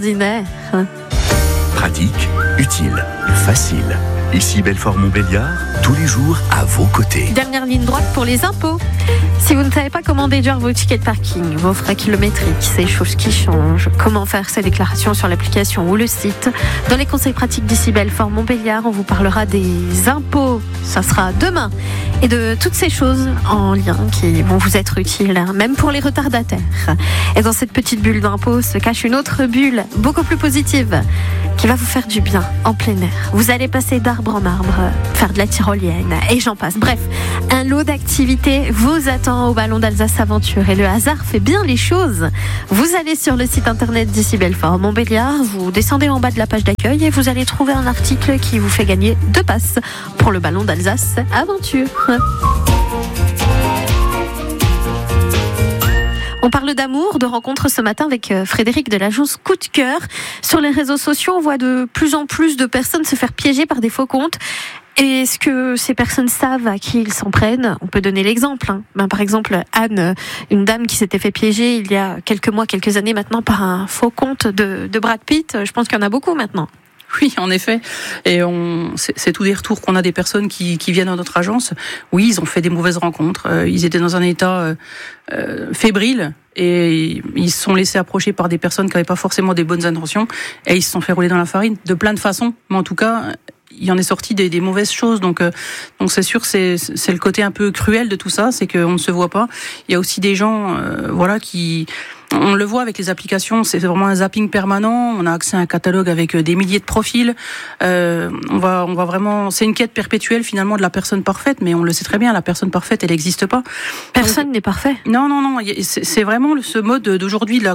Ordinaire. Pratique, utile, facile. Ici Belfort-Montbéliard, tous les jours à vos côtés. Dernière ligne droite pour les impôts. Si vous ne savez pas comment déduire vos tickets de parking, vos frais kilométriques, ces choses qui changent, comment faire ces déclarations sur l'application ou le site, dans les conseils pratiques d'ici Belfort-Montbéliard, on vous parlera des impôts, ça sera demain, et de toutes ces choses en lien qui vont vous être utiles, même pour les retardataires. Et dans cette petite bulle d'impôts se cache une autre bulle, beaucoup plus positive, qui va vous faire du bien en plein air. Vous allez passer d'arbre en arbre, faire de la tyrolienne, et j'en passe. Bref, un lot d'activités vous attend au Ballon d'Alsace Aventure, et le hasard fait bien les choses. Vous allez sur le site internet d'ici Belfort-Montbéliard, vous descendez en bas de la page d'accueil et vous allez trouver un article qui vous fait gagner 2 passes pour le Ballon d'Alsace Aventure. On parle d'amour, de rencontres ce matin avec Frédéric de l'agence Coup de Cœur. Sur les réseaux sociaux, on voit de plus en plus de personnes se faire piéger par des faux comptes. Et est-ce que ces personnes savent à qui ils s'en prennent ? On peut donner l'exemple. Par exemple, Anne, une dame qui s'était fait piéger il y a quelques mois, quelques années maintenant par un faux compte de Brad Pitt. Je pense qu'il y en a beaucoup maintenant. Oui, en effet. Et c'est tous des retours qu'on a des personnes qui viennent dans notre agence. Oui, ils ont fait des mauvaises rencontres. Ils étaient dans un état fébrile et ils se sont laissés approcher par des personnes qui n'avaient pas forcément des bonnes intentions et ils se sont fait rouler dans la farine de plein de façons. Mais en tout cas, il en est sorti des mauvaises choses. Donc c'est sûr, c'est le côté un peu cruel de tout ça, c'est qu'on ne se voit pas. Il y a aussi des gens, qui... On le voit avec les applications, c'est vraiment un zapping permanent. On a accès à un catalogue avec des milliers de profils. On va vraiment, c'est une quête perpétuelle finalement de la personne parfaite, mais on le sait très bien, la personne parfaite, elle n'existe pas. Personne n'est parfait. Non. C'est vraiment ce mode d'aujourd'hui de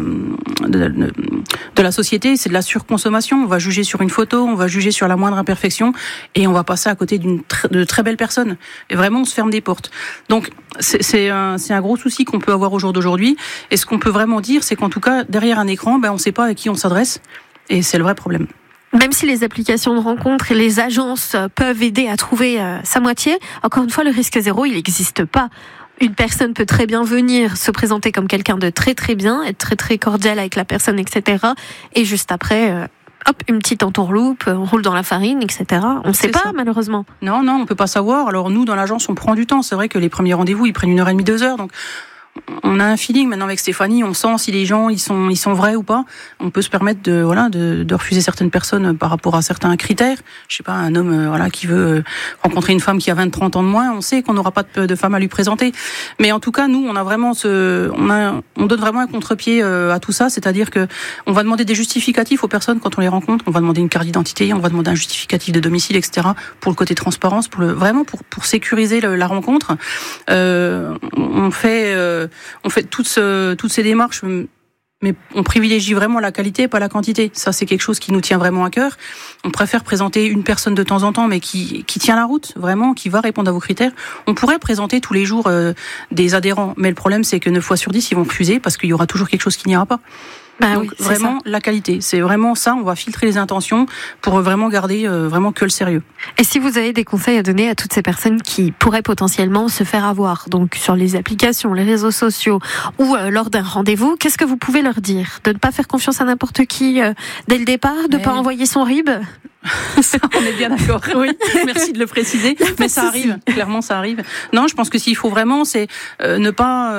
la société, c'est de la surconsommation. On va juger sur une photo, on va juger sur la moindre imperfection, et on va passer à côté de très belles personnes. Et vraiment, on se ferme des portes. Donc c'est un gros souci qu'on peut avoir au jour d'aujourd'hui. Et ce qu'on peut vraiment dire, c'est qu'en tout cas, derrière un écran, on ne sait pas à qui on s'adresse. Et c'est le vrai problème. Même si les applications de rencontres et les agences peuvent aider à trouver sa moitié, encore une fois, le risque zéro, il n'existe pas. Une personne peut très bien venir se présenter comme quelqu'un de très très bien, être très très cordial avec la personne, etc. Et juste après... une petite entourloupe, on roule dans la farine, etc. On ne sait pas, malheureusement. Non, on ne peut pas savoir. Alors nous, dans l'agence, on prend du temps. C'est vrai que les premiers rendez-vous, ils prennent 1h30, 2 heures. Donc on a un feeling maintenant avec Stéphanie, on sent si les gens ils sont vrais ou pas. On peut se permettre de refuser certaines personnes par rapport à certains critères. Je sais pas, un homme qui veut rencontrer une femme qui a 20-30 ans de moins, on sait qu'on n'aura pas de femme à lui présenter. Mais en tout cas, nous, on a vraiment on donne vraiment un contre-pied à tout ça, c'est-à-dire que on va demander des justificatifs aux personnes quand on les rencontre, on va demander une carte d'identité, on va demander un justificatif de domicile, etc. pour le côté transparence, pour sécuriser la rencontre. On fait toutes ces démarches, mais on privilégie vraiment la qualité et pas la quantité. Ça, c'est quelque chose qui nous tient vraiment à cœur. On préfère présenter une personne de temps en temps, mais qui tient la route, vraiment, qui va répondre à vos critères. On pourrait présenter tous les jours des adhérents, mais le problème, c'est que 9 fois sur 10, ils vont refuser parce qu'il y aura toujours quelque chose qui n'ira pas. Donc, vraiment, la qualité, c'est vraiment ça. On va filtrer les intentions pour vraiment garder vraiment que le sérieux. Et si vous avez des conseils à donner à toutes ces personnes qui pourraient potentiellement se faire avoir, donc sur les applications, les réseaux sociaux ou lors d'un rendez-vous, qu'est-ce que vous pouvez leur dire ? De ne pas faire confiance à n'importe qui dès le départ, de ne pas envoyer son RIB ? Ça, on est bien d'accord. Oui, merci de le préciser. Mais ça arrive, clairement, ça arrive. Non, je pense que s'il faut vraiment, c'est ne pas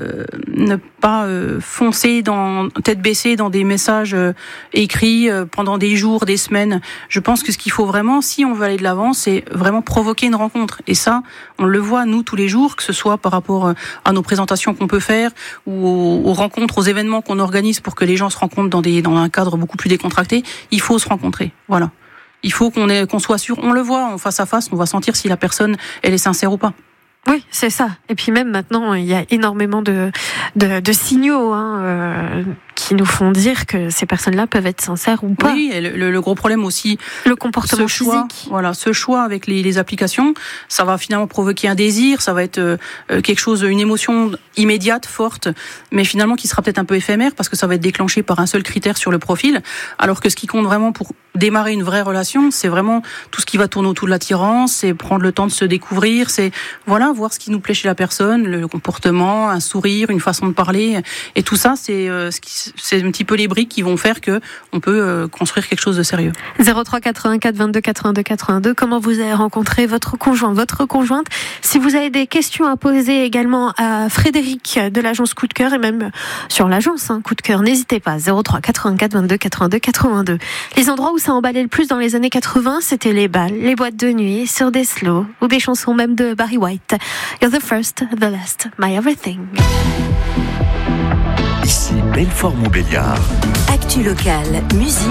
foncer tête baissée dans des messages écrits pendant des jours, des semaines. Je pense que ce qu'il faut vraiment, si on veut aller de l'avant, c'est vraiment provoquer une rencontre. Et ça, on le voit nous tous les jours, que ce soit par rapport à nos présentations qu'on peut faire ou aux rencontres, aux événements qu'on organise pour que les gens se rencontrent dans un cadre beaucoup plus décontracté. Il faut se rencontrer. Voilà. Il faut qu'on soit sûr, on le voit en face à face, on va sentir si la personne, elle est sincère ou pas. Oui, c'est ça. Et puis même maintenant, il y a énormément de signaux qui nous font dire que ces personnes-là peuvent être sincères ou pas. Oui, et le gros problème aussi, le comportement physique. Voilà, ce choix avec les applications, ça va finalement provoquer un désir, ça va être quelque chose, une émotion immédiate, forte, mais finalement qui sera peut-être un peu éphémère parce que ça va être déclenché par un seul critère sur le profil, alors que ce qui compte vraiment pour démarrer une vraie relation, c'est vraiment tout ce qui va tourner autour de l'attirance, c'est prendre le temps de se découvrir, c'est voir ce qui nous plaît chez la personne, le comportement, un sourire, une façon de parler, et tout ça, c'est ce c'est un petit peu les briques qui vont faire que on peut construire quelque chose de sérieux. 03 84 22 82 82. Comment vous avez rencontré votre conjoint, votre conjointe? Si vous avez des questions à poser également à Frédéric de l'agence Coup de Cœur et même sur l'agence Coup de Cœur, n'hésitez pas. 03 84 22 82 82. Les endroits où ça emballait le plus dans les années 80, c'était les balles, les boîtes de nuit, sur des slows ou des chansons même de Barry White. You're the first, the last, my everything. Ici Belfort Montbéliard. Actu locale, musique.